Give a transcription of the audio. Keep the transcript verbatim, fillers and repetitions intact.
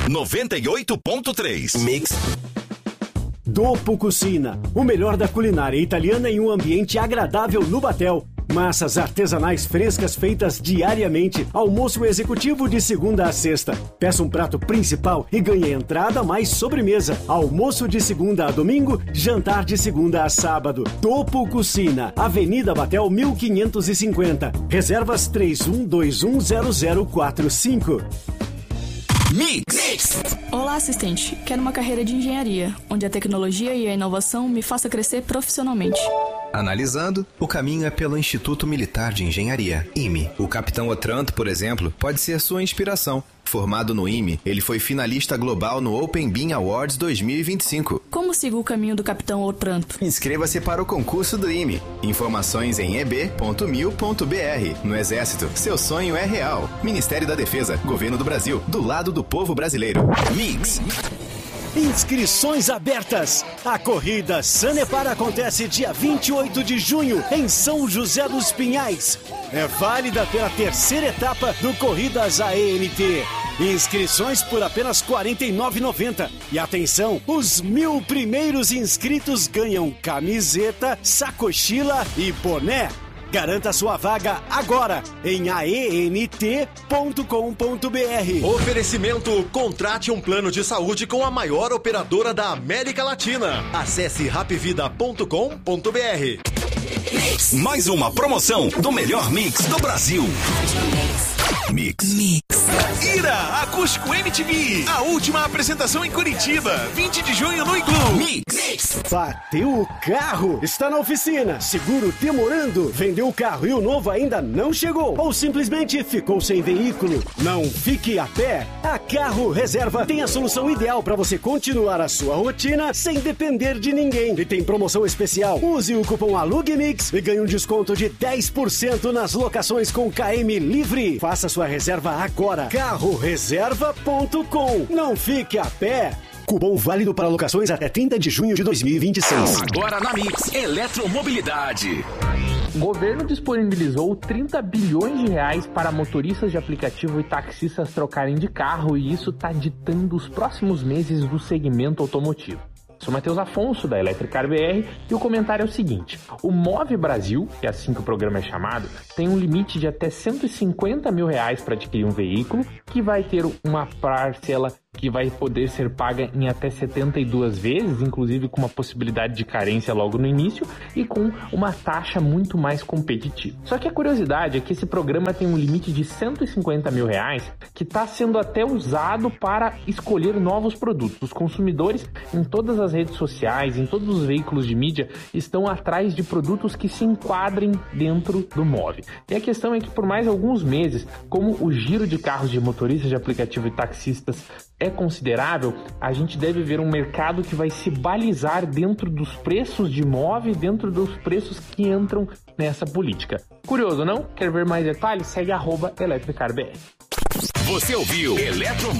noventa e oito ponto três. Mix. Dopo Cucina, o melhor da culinária italiana em um ambiente agradável no Batel. Massas artesanais frescas feitas diariamente. Almoço executivo de segunda a sexta. Peça um prato principal e ganhe entrada mais sobremesa. Almoço de segunda a domingo, jantar de segunda a sábado. Dopo Cucina, Avenida Batel mil quinhentos e cinquenta. Reservas três um dois um zero zero quatro cinco. Mix. Olá, assistente. Quero uma carreira de engenharia, onde a tecnologia e a inovação me faça crescer profissionalmente. Analisando, o caminho é pelo Instituto Militar de Engenharia, I M E. O capitão Otranto, por exemplo, pode ser sua inspiração. Formado no I M E, ele foi finalista global no Open Bean Awards dois mil e vinte e cinco. Como sigo o caminho do capitão Otranto? Inscreva-se para o concurso do I M E. Informações em e b ponto mil ponto b r. No Exército, seu sonho é real. Ministério da Defesa, Governo do Brasil, do lado do povo brasileiro. Mix. Inscrições abertas. A corrida Sanepar acontece dia vinte e oito de junho em São José dos Pinhais. É válida pela terceira etapa do Corridas A E N T. Inscrições por apenas quarenta e nove reais e noventa centavos. E atenção, os mil primeiros inscritos ganham camiseta, sacochila e boné. Garanta sua vaga agora em a e n t ponto com ponto b r. Oferecimento: contrate um plano de saúde com a maior operadora da América Latina. Acesse rapvida ponto com ponto b r. Mais uma promoção do melhor mix do Brasil. Mix. Mix. Ira Acústico M T V. A última apresentação em Curitiba. vinte de junho no Iglu. Mix. Bateu o carro? Está na oficina. Seguro demorando? Vendeu o carro e o novo ainda não chegou? Ou simplesmente ficou sem veículo? Não fique a pé. A Carro Reserva tem a solução ideal para você continuar a sua rotina sem depender de ninguém. E tem promoção especial. Use o cupom ALUGMIX e ganhe um desconto de dez por cento nas locações com K M livre. Faça sua reserva agora. carro reserva ponto com. Não fique a pé. Cupom válido para locações até trinta de junho de dois mil e vinte e seis. Agora na Mix, eletromobilidade. O governo disponibilizou trinta bilhões de reais para motoristas de aplicativo e taxistas trocarem de carro, e isso está ditando os próximos meses do segmento automotivo. Sou Matheus Afonso, da Electricar B R, e o comentário é o seguinte: o Move Brasil, que é assim que o programa é chamado, tem um limite de até cento e cinquenta mil reais para adquirir um veículo, que vai ter uma parcela que vai poder ser paga em até setenta e duas vezes, inclusive com uma possibilidade de carência logo no início e com uma taxa muito mais competitiva. Só que a curiosidade é que esse programa tem um limite de cento e cinquenta mil reais que está sendo até usado para escolher novos produtos. Os consumidores em todas as redes sociais, em todos os veículos de mídia, estão atrás de produtos que se enquadrem dentro do Move. E a questão é que por mais alguns meses, como o giro de carros de motoristas de aplicativo e taxistas é considerável, a gente deve ver um mercado que vai se balizar dentro dos preços de Move, dentro dos preços que entram nessa política. Curioso, não? Quer ver mais detalhes? Segue arroba EletricarBR. Você ouviu Eletro